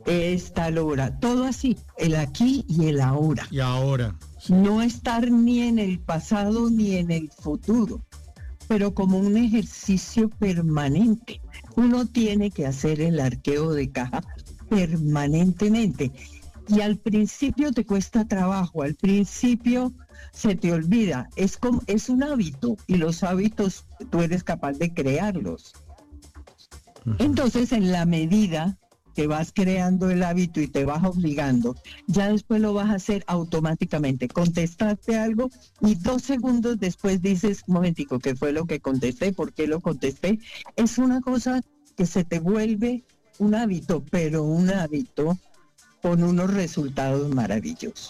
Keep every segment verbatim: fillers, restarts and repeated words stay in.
es tal hora, todo así, el aquí y el ahora. Y ahora. Sí. No estar ni en el pasado ni en el futuro, pero como un ejercicio permanente. Uno tiene que hacer el arqueo de caja permanentemente. Y al principio te cuesta trabajo, al principio se te olvida. Es como, es un hábito y los hábitos tú eres capaz de crearlos. Uh-huh. Entonces, en la medida que vas creando el hábito y te vas obligando, ya después lo vas a hacer automáticamente. Contestaste algo y dos segundos después dices, un momentico, ¿qué fue lo que contesté? ¿Por qué lo contesté? Es una cosa que se te vuelve un hábito, pero un hábito con unos resultados maravillosos.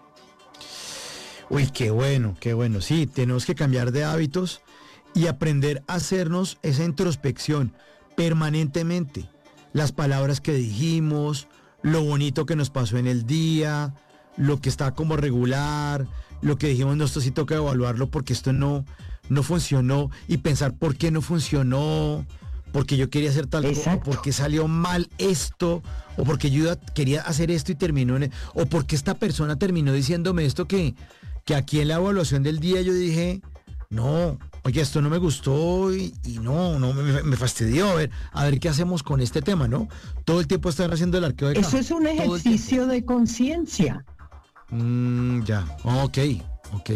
Uy, qué bueno, qué bueno. Sí, tenemos que cambiar de hábitos y aprender a hacernos esa introspección permanentemente. Las palabras que dijimos, lo bonito que nos pasó en el día, lo que está como regular, lo que dijimos, no, esto sí toca evaluarlo porque esto no, no funcionó, y pensar por qué no funcionó, porque yo quería hacer tal cosa, porque salió mal esto, o porque yo quería hacer esto y terminó en, o porque esta persona terminó diciéndome esto que, que aquí en la evaluación del día yo dije, no, oye, esto no me gustó y, y no, no me, me fastidió, a ver, a ver qué hacemos con este tema, ¿no? Todo el tiempo están haciendo el arqueo de caja. Eso es un ejercicio de conciencia. Mm, ya, ok, ok.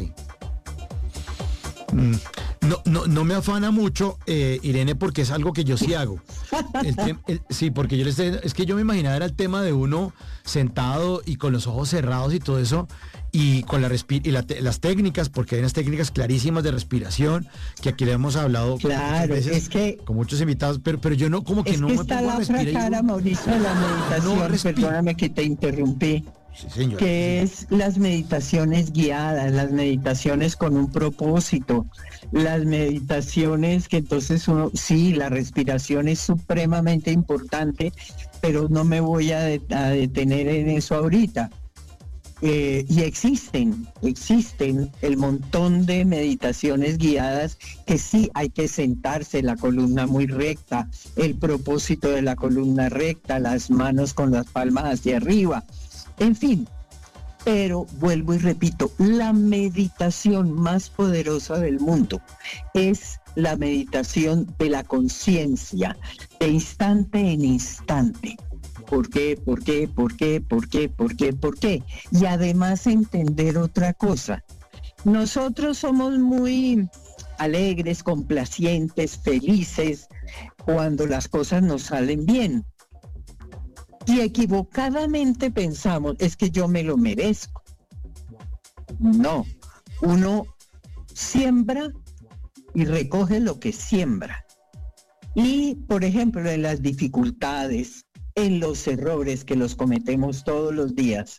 Mm. No, no, no me afana mucho, eh, Irene, porque es algo que yo sí hago. El te- el, sí, porque yo les es que yo me imaginaba era el tema de uno sentado y con los ojos cerrados y todo eso, y con la respi- y la te- las técnicas, porque hay unas técnicas clarísimas de respiración, que aquí le hemos hablado claro, muchas veces, es que, con muchos invitados, pero, pero yo no, como que es no que me está pongo a la respirar. otra cara, digo, Mauricio, de la meditación, no respiro. Perdóname que te interrumpí. Sí, señor. Que Sí. es las meditaciones guiadas, las meditaciones con un propósito, las meditaciones que entonces uno, sí, la respiración es supremamente importante, pero no me voy a, de, a detener en eso ahorita. Eh, y existen, existen el montón de meditaciones guiadas que sí hay que sentarse, la columna muy recta, el propósito de la columna recta, las manos con las palmas hacia arriba. En fin, pero vuelvo y repito, la meditación más poderosa del mundo es la meditación de la conciencia, de instante en instante. ¿Por qué? ¿Por qué? ¿Por qué? ¿Por qué? ¿Por qué? ¿Por qué? Y además entender otra cosa. Nosotros somos muy alegres, complacientes, felices cuando las cosas nos salen bien. Y equivocadamente pensamos, es que yo me lo merezco. No, uno siembra y recoge lo que siembra. Y, por ejemplo, en las dificultades, en los errores que los cometemos todos los días,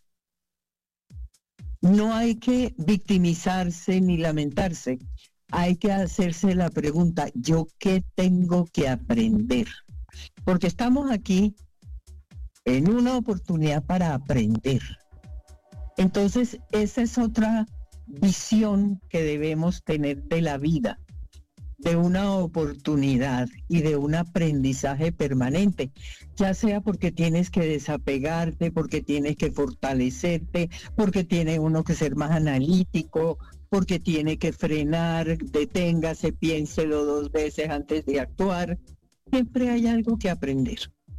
no hay que victimizarse ni lamentarse. Hay que hacerse la pregunta, ¿yo qué tengo que aprender? Porque estamos aquí en una oportunidad para aprender. Entonces, esa es otra visión que debemos tener de la vida, de una oportunidad y de un aprendizaje permanente, ya sea porque tienes que desapegarte, porque tienes que fortalecerte, porque tiene uno que ser más analítico, porque tiene que frenar, deténgase, piénselo dos veces antes de actuar. Siempre hay algo que aprender.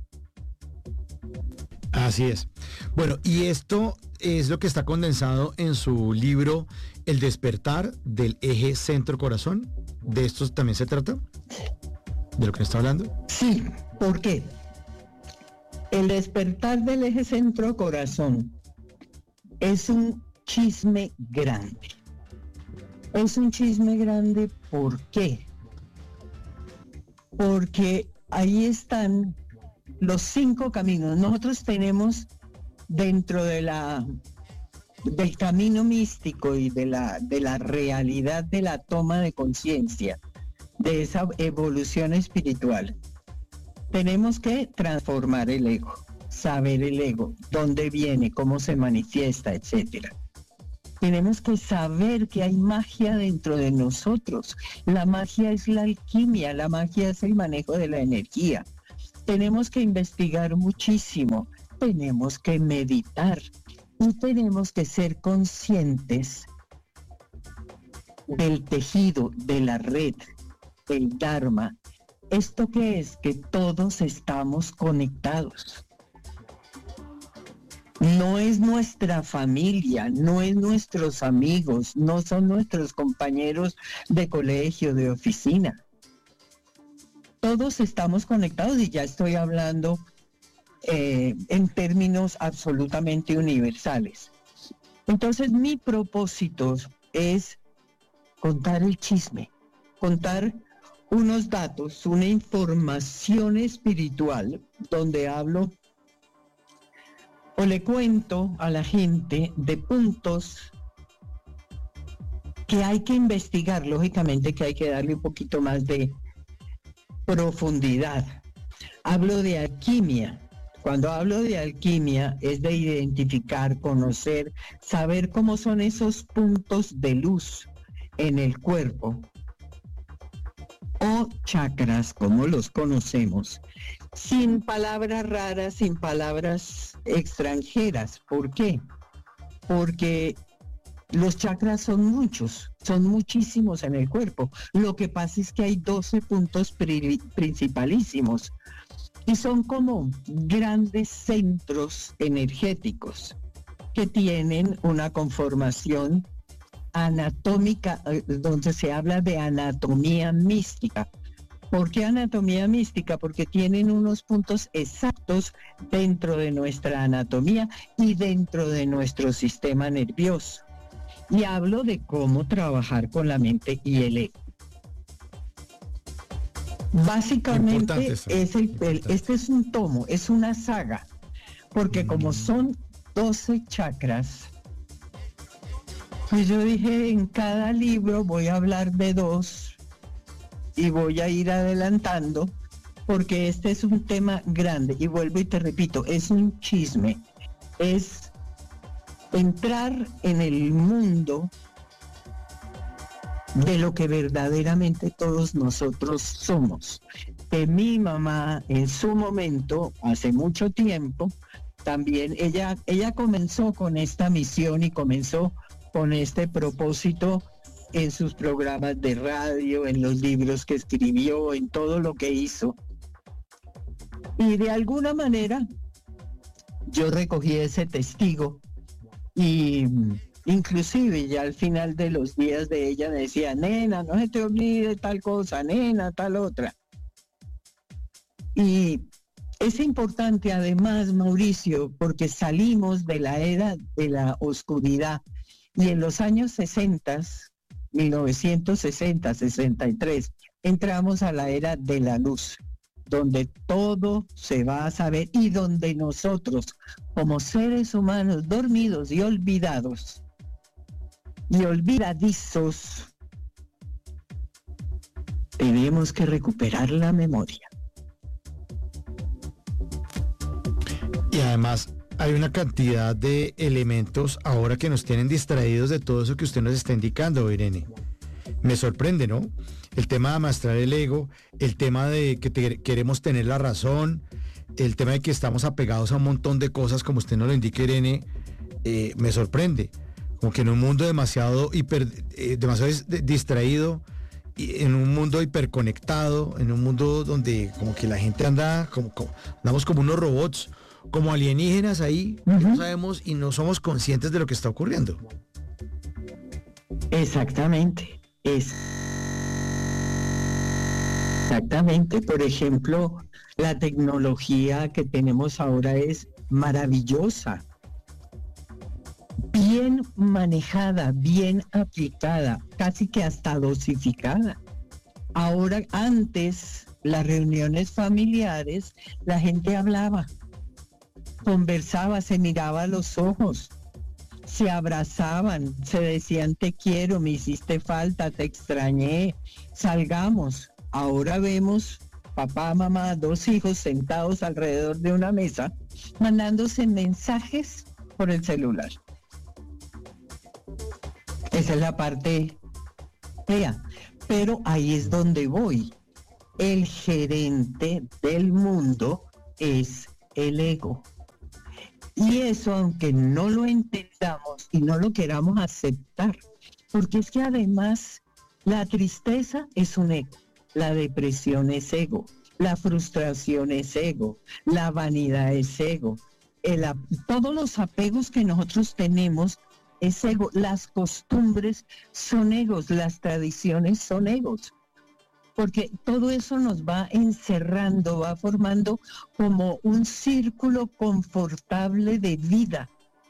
Así es. Bueno, y esto es lo que está condensado en su libro El despertar del eje centro-corazón. ¿De esto también se trata? ¿De lo que está hablando? Sí, ¿por qué? El despertar del eje centro-corazón es un chisme grande. Es un chisme grande, ¿por qué? Porque ahí están los cinco caminos. Nosotros tenemos dentro de la del camino místico y de la de la realidad de la toma de conciencia, de esa evolución espiritual, tenemos que transformar el ego, saber el ego, dónde viene, cómo se manifiesta, etcétera. Tenemos que saber que hay magia dentro de nosotros. La magia es la alquimia, la magia es el manejo de la energía. Tenemos que investigar muchísimo tenemos que meditar y tenemos que ser conscientes del tejido, de la red, del Dharma. ¿Esto qué es? Que todos estamos conectados. No es nuestra familia, no es nuestros amigos, no son nuestros compañeros de colegio, de oficina. Todos estamos conectados y ya estoy hablando eh, en términos absolutamente universales. Entonces mi propósito es contar el chisme, contar unos datos, una información espiritual donde hablo o le cuento a la gente de puntos que hay que investigar, lógicamente que hay que darle un poquito más de profundidad. Hablo de alquimia. Cuando hablo de alquimia es de identificar, conocer, saber cómo son esos puntos de luz en el cuerpo o chakras, como los conocemos, sin palabras raras, sin palabras extranjeras. ¿Por qué? Porque los chakras son muchos, son muchísimos en el cuerpo. Lo que pasa es que hay doce puntos pri- principalísimos y son como grandes centros energéticos que tienen una conformación anatómica, donde se habla de anatomía mística. ¿Por qué anatomía mística? Porque tienen unos puntos exactos dentro de nuestra anatomía y dentro de nuestro sistema nervioso. Y hablo de cómo trabajar con la mente y el ego. Básicamente, es el, el, este es un tomo, es una saga, porque mm. como son doce chakras, pues yo dije, en cada libro voy a hablar de dos y voy a ir adelantando, porque este es un tema grande. Y vuelvo y te repito, es un chisme. Es entrar en el mundo de lo que verdaderamente todos nosotros somos. Que mi mamá, en su momento, hace mucho tiempo, también ella, ella comenzó con esta misión y comenzó con este propósito en sus programas de radio, en los libros que escribió, en todo lo que hizo. Y de alguna manera yo recogí ese testigo y inclusive ya al final de los días de ella me decía, nena, no se te olvide tal cosa, nena, tal otra. Y es importante además, Mauricio, porque salimos de la era de la oscuridad. Y en los años sesenta, mil novecientos sesenta, sesenta y tres, entramos a la era de la luz, donde todo se va a saber y donde nosotros, como seres humanos dormidos y olvidados, y olvidadizos, tenemos que recuperar la memoria. Y además hay una cantidad de elementos ahora que nos tienen distraídos de todo eso que usted nos está indicando, Irene. Me sorprende, ¿no? El tema de amastrar el ego, el tema de que te, queremos tener la razón, el tema de que estamos apegados a un montón de cosas, como usted nos lo indica, Irene, eh, me sorprende. Como que en un mundo demasiado hiper, eh, demasiado distraído, y en un mundo hiperconectado, en un mundo donde como que la gente anda, como, como andamos como unos robots, como alienígenas ahí, uh-huh. No sabemos y no somos conscientes de lo que está ocurriendo. Exactamente, es exactamente. Por ejemplo, la tecnología que tenemos ahora es maravillosa, bien manejada, bien aplicada, casi que hasta dosificada. Ahora, antes, las reuniones familiares, la gente hablaba, conversaba, se miraba a los ojos, se abrazaban, se decían te quiero, me hiciste falta, te extrañé, salgamos. Ahora vemos papá, mamá, dos hijos sentados alrededor de una mesa, mandándose mensajes por el celular. Esa es la parte fea, pero ahí es donde voy. El gerente del mundo es el ego. Y eso, aunque no lo entendamos y no lo queramos aceptar, porque es que además la tristeza es un ego, la depresión es ego, la frustración es ego, la vanidad es ego, el, todos los apegos que nosotros tenemos es ego, las costumbres son egos, las tradiciones son egos, porque todo eso nos va encerrando, va formando como un círculo confortable de vida.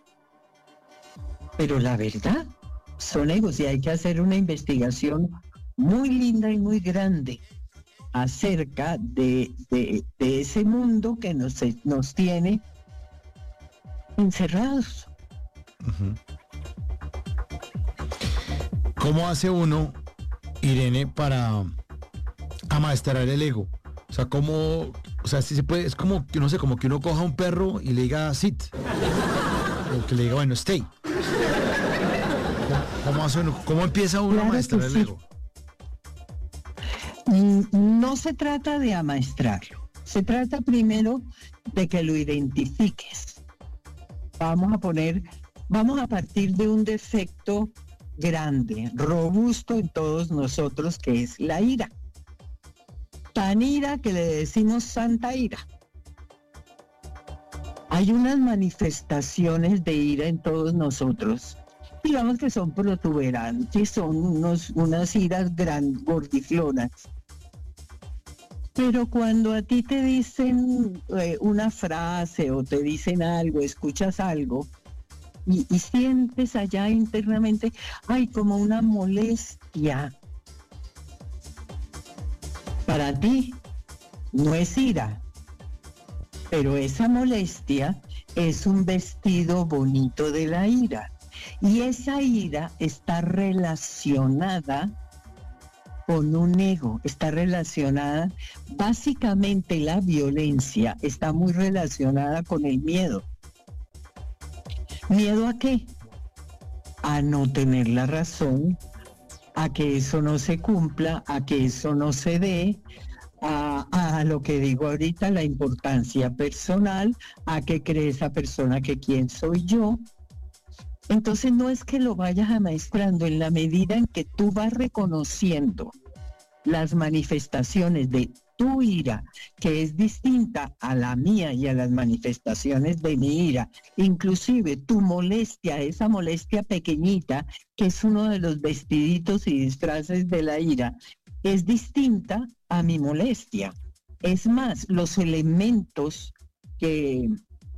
Pero la verdad son egos y hay que hacer una investigación muy linda y muy grande acerca de, de, de ese mundo que nos, nos tiene encerrados. Uh-huh. ¿Cómo hace uno, Irene, para amaestrar el ego? O sea, ¿cómo, o sea, si se puede, es como que no sé, como que uno coja un perro y le diga sit, o que le diga, bueno, stay. ¿Cómo, cómo hace uno, cómo empieza uno claro a amaestrar el sí. ego? No se trata de amaestrarlo, se trata primero de que lo identifiques. Vamos a poner, vamos a partir de un defecto grande, robusto en todos nosotros, que es la ira. Tan ira que le decimos santa ira. Hay unas manifestaciones de ira en todos nosotros, digamos que son protuberantes, son unos, unas iras gran, gordiflonas. Pero cuando a ti te dicen eh, una frase o te dicen algo, escuchas algo y, y sientes allá internamente, ay, como una molestia. Para ti no es ira, pero esa molestia es un vestido bonito de la ira. Y esa ira está relacionada con un ego, está relacionada, básicamente la violencia está muy relacionada con el miedo. ¿Miedo a qué? A no tener la razón, a que eso no se cumpla, a que eso no se dé, a, a lo que digo ahorita, la importancia personal, a que cree esa persona que quién soy yo. Entonces no es que lo vayas amaestrando, en la medida en que tú vas reconociendo las manifestaciones de tu ira, que es distinta a la mía y a las manifestaciones de mi ira, inclusive tu molestia, esa molestia pequeñita, que es uno de los vestiditos y disfraces de la ira, es distinta a mi molestia. Es más, los elementos que...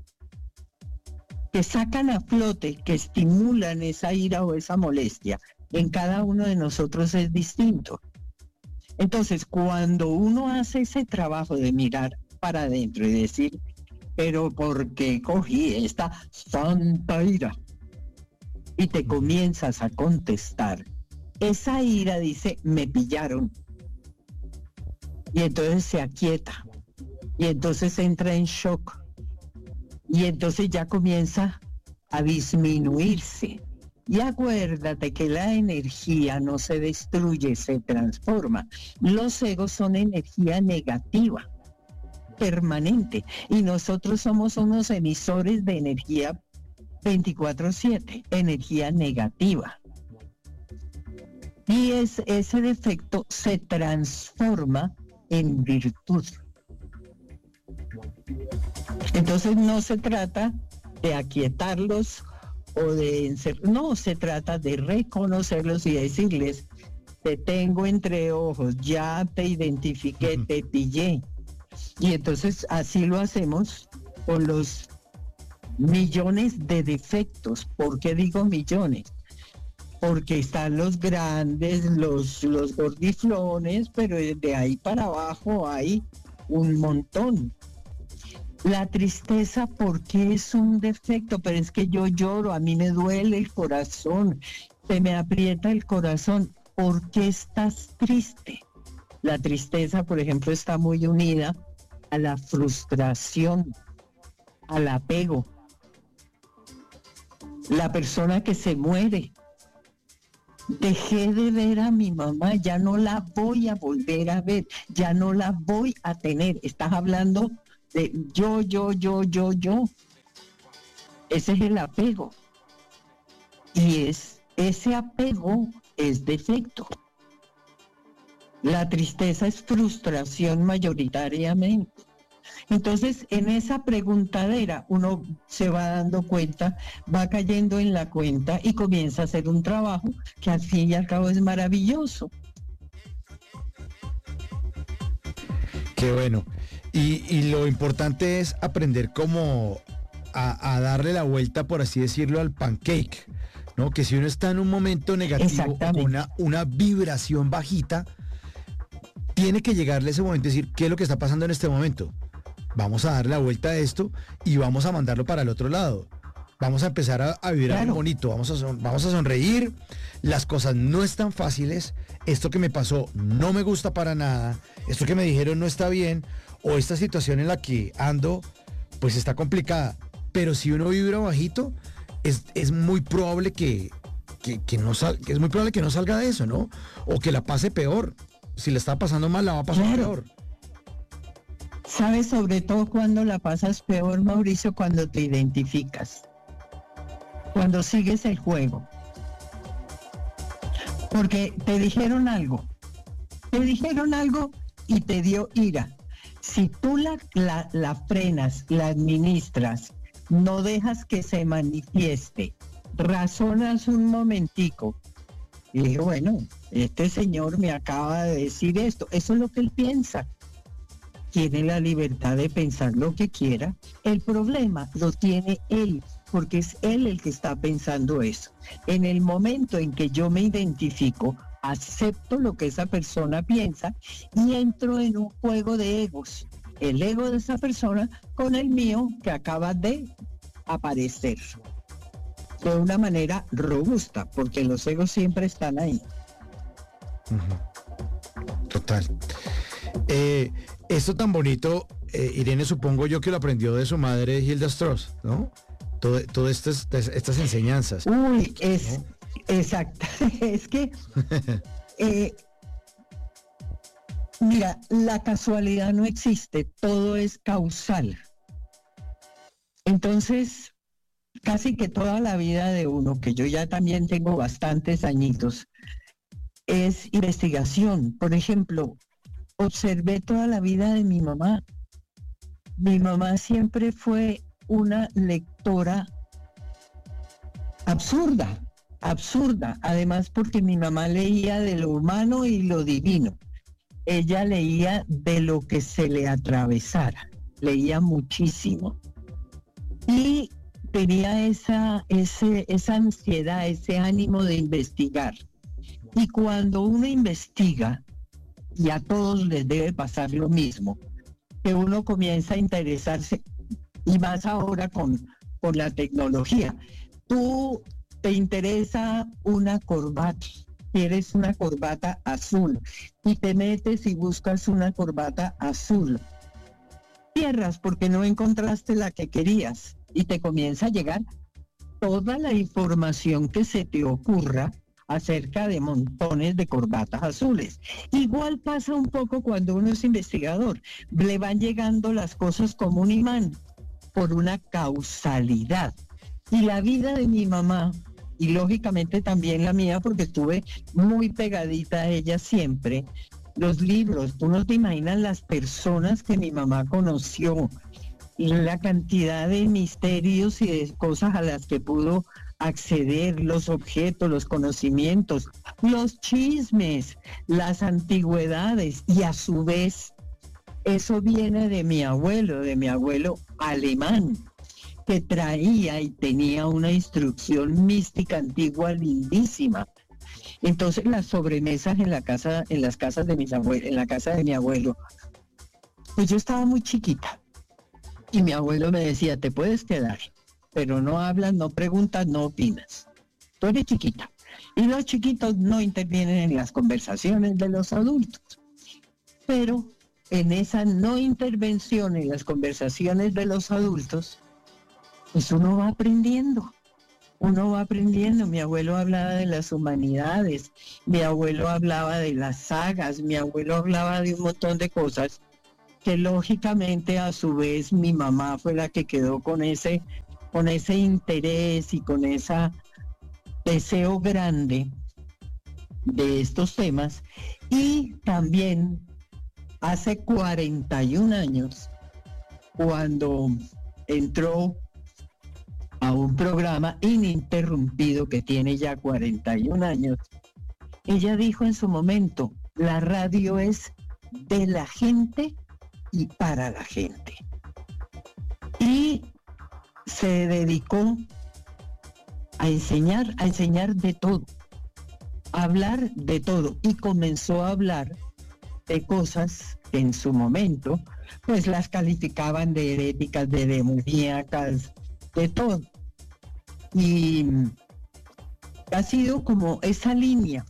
que sacan a flote, que estimulan esa ira o esa molestia, en cada uno de nosotros es distinto. Entonces, cuando uno hace ese trabajo de mirar para adentro y decir, pero ¿por qué cogí esta santa ira? Y te comienzas a contestar, esa ira dice, me pillaron. Y entonces se aquieta. Y entonces entra en shock. Y entonces ya comienza a disminuirse. Y acuérdate que la energía no se destruye, se transforma. Los egos son energía negativa, permanente. Y nosotros somos unos emisores de energía veinticuatro siete, energía negativa. Y es, ese defecto se transforma en virtud. Entonces no se trata de aquietarlos o de encerrar, no, se trata de reconocerlos y decirles, te tengo entre ojos, ya te identifiqué, uh-huh. te pillé. Y entonces así lo hacemos con los millones de defectos. ¿Por qué digo millones? Porque están los grandes, los, los gordiflones, pero de ahí para abajo hay un montón. La tristeza, ¿por qué es un defecto? Pero es que yo lloro, a mí me duele el corazón, se me aprieta el corazón. ¿Por qué estás triste? La tristeza, por ejemplo, está muy unida a la frustración, al apego. La persona que se muere. Dejé de ver a mi mamá, ya no la voy a volver a ver, ya no la voy a tener. Estás hablando de yo, yo, yo, yo, yo. Ese es el apego. Y es, ese apego es defecto. La tristeza es frustración mayoritariamente. Entonces, en esa preguntadera uno se va dando cuenta, va cayendo en la cuenta y comienza a hacer un trabajo que al fin y al cabo es maravilloso. Qué bueno. Y, y lo importante es aprender cómo a, a darle la vuelta, por así decirlo, al pancake, ¿no? Que si uno está en un momento negativo, con una, una vibración bajita, tiene que llegarle ese momento y decir, ¿qué es lo que está pasando en este momento? Vamos a darle la vuelta a esto y vamos a mandarlo para el otro lado. Vamos a empezar a, a vibrar claro. bonito, vamos a, son, vamos a sonreír, las cosas no están fáciles, esto que me pasó no me gusta para nada, esto que me dijeron no está bien, o esta situación en la que ando, pues está complicada. Pero si uno vibra bajito, es, es muy probable que, que, que no sal, que es muy probable que no salga de eso, ¿no? O que la pase peor. Si le está pasando mal, la va a pasar claro. peor. ¿Sabes sobre todo cuando la pasas peor, Mauricio? Cuando te identificas. Cuando sigues el juego. Porque te dijeron algo. Te dijeron algo y te dio ira. Si tú la, la, la frenas, la administras, no dejas que se manifieste, razonas un momentico, y dije, bueno, este señor me acaba de decir esto, eso es lo que él piensa. Tiene la libertad de pensar lo que quiera. El problema lo tiene él, porque es él el que está pensando eso. En el momento en que yo me identifico, acepto lo que esa persona piensa y entro en un juego de egos. El ego de esa persona con el mío que acaba de aparecer. De una manera robusta, porque los egos siempre están ahí. Uh-huh. Total. Eh, esto tan bonito, eh, Irene, supongo yo que lo aprendió de su madre, Hilda Strauss, ¿no? Todo, todas estas, estas enseñanzas. Uy, es... ¿no? Exacto. Es que... eh, mira, la casualidad no existe, todo es causal. Entonces... casi que toda la vida de uno, que yo ya también tengo bastantes añitos, es investigación. Por ejemplo, observé toda la vida de mi mamá. Mi mamá siempre fue una lectora absurda, absurda. Además porque mi mamá leía de lo humano y lo divino. Ella leía de lo que se le atravesara. Leía muchísimo. Y tenía esa, ese, esa ansiedad, ese ánimo de investigar. Y cuando uno investiga, y a todos les debe pasar lo mismo, que uno comienza a interesarse, y más ahora con, con la tecnología. Tú te interesa una corbata, quieres una corbata azul, y te metes y buscas una corbata azul. Cierras porque no encontraste la que querías. Y te comienza a llegar toda la información que se te ocurra acerca de montones de corbatas azules. Igual pasa un poco cuando uno es investigador. Le van llegando las cosas como un imán, por una causalidad. Y la vida de mi mamá, y lógicamente también la mía, porque estuve muy pegadita a ella siempre, los libros, tú no te imaginas las personas que mi mamá conoció, la cantidad de misterios y de cosas a las que pudo acceder, los objetos, los conocimientos, los chismes, las antigüedades, y a su vez eso viene de mi abuelo, de mi abuelo alemán, que traía y tenía una instrucción mística antigua lindísima. Entonces las sobremesas en la casa, en las casas de mis abuelos, en la casa de mi abuelo, pues yo estaba muy chiquita. Y mi abuelo me decía, te puedes quedar, pero no hablas, no preguntas, no opinas. Tú eres chiquita. Y los chiquitos no intervienen en las conversaciones de los adultos. Pero en esa no intervención en las conversaciones de los adultos, pues uno va aprendiendo. Uno va aprendiendo. Mi abuelo hablaba de las humanidades, mi abuelo hablaba de las sagas, mi abuelo hablaba de un montón de cosas que lógicamente a su vez mi mamá fue la que quedó con ese con ese interés y con ese deseo grande de estos temas. Y también hace cuarenta y un años, cuando entró a un programa ininterrumpido que tiene ya cuarenta y un años, ella dijo en su momento, la radio es de la gente y para la gente. Y se dedicó a enseñar, a enseñar de todo, a hablar de todo, y comenzó a hablar de cosas que en su momento pues las calificaban de heréticas, de demoníacas, de todo. Y ha sido como esa línea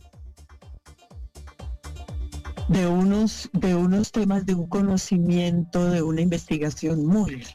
de unos, de unos temas, de un conocimiento, de una investigación muy larga.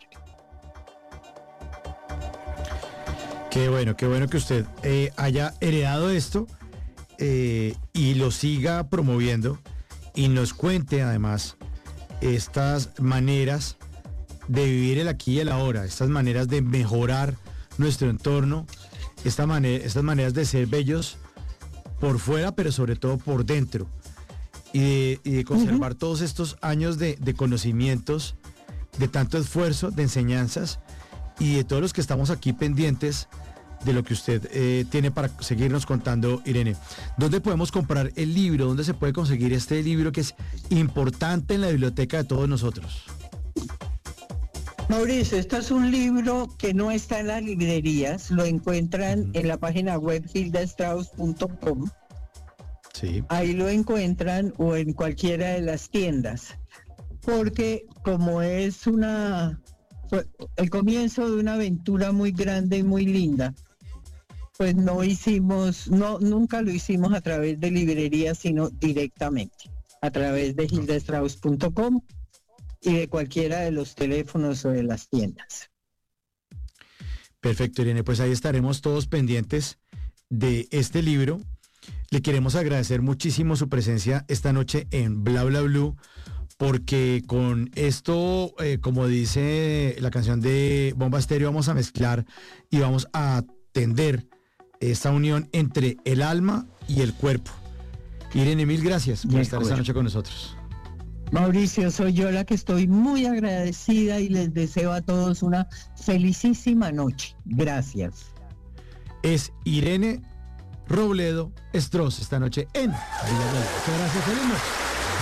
Qué bueno, qué bueno que usted eh, haya heredado esto eh, y lo siga promoviendo y nos cuente además estas maneras de vivir el aquí y el ahora, estas maneras de mejorar nuestro entorno, esta manera, estas maneras de ser bellos por fuera, pero sobre todo por dentro, y de, y de conservar uh-huh. todos estos años de, de conocimientos, de tanto esfuerzo, de enseñanzas, y de todos los que estamos aquí pendientes de lo que usted eh, tiene para seguirnos contando, Irene. ¿Dónde podemos comprar el libro? ¿Dónde se puede conseguir este libro que es importante en la biblioteca de todos nosotros? Mauricio, esto es un libro que no está en las librerías, lo encuentran uh-huh. en la página web hilda strauss punto com. Sí. Ahí lo encuentran, o en cualquiera de las tiendas, porque como es una fue el comienzo de una aventura muy grande y muy linda, pues no hicimos, no, nunca lo hicimos a través de librerías, sino directamente a través de hilda strauss punto com y de cualquiera de los teléfonos o de las tiendas. Perfecto, Irene, pues ahí estaremos todos pendientes de este libro. Le queremos agradecer muchísimo su presencia esta noche en Bla Bla Blue, porque con esto, eh, como dice la canción de Bomba Estéreo, vamos a mezclar y vamos a atender esta unión entre el alma y el cuerpo. Irene, mil gracias por estar esta noche con nosotros. Mauricio, soy yo la que estoy muy agradecida y les deseo a todos una felicísima noche. Gracias. Es Irene Robledo Stros esta noche en Muchas gracias, feliz noche.